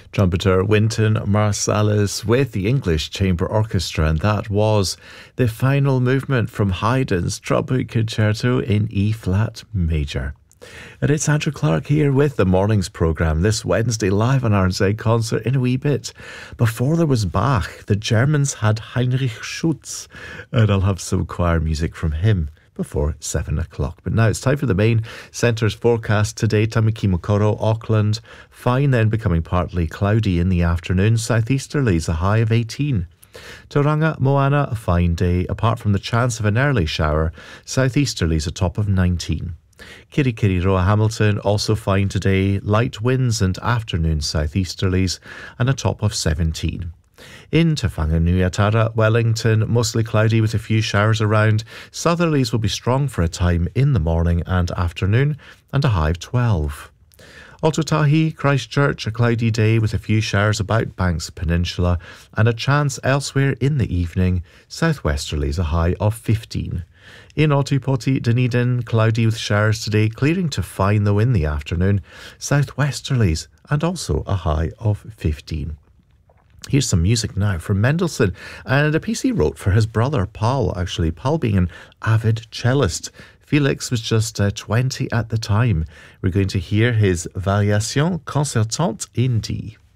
Trumpeter Wynton Marsalis with the English Chamber Orchestra, and that was the final movement from Haydn's Trumpet Concerto in E-flat major. And it's Andrew Clark here with the morning's programme this Wednesday live on RNZ Concert in a wee bit. Before there was Bach, the Germans had Heinrich Schütz, and I'll have some choir music from him before 7 o'clock. But now it's time for the main centre's forecast today. Tamaki-Makaurau, Auckland, fine, then becoming partly cloudy in the afternoon. Southeasterlies, a high of 18. Tauranga, Moana, a fine day, apart from the chance of an early shower. Southeasterlies, a top of 19. Kirikiri, Roa, Hamilton, also fine today. Light winds and afternoon southeasterlies, and a top of 17. In Te Whanganui-a-Tara, Wellington, mostly cloudy with a few showers around. Southerlies will be strong for a time in the morning and afternoon, and a high of 12. Ōtautahi, Christchurch, a cloudy day with a few showers about Banks Peninsula, and a chance elsewhere in the evening. Southwesterlies, a high of 15. In Ōtepoti, Dunedin, cloudy with showers today, clearing to fine though in the afternoon. Southwesterlies, and also a high of 15. Here's some music now from Mendelssohn, and a piece he wrote for his brother Paul, actually. Paul being an avid cellist. Felix was just 20 at the time. We're going to hear his Variation concertante in D.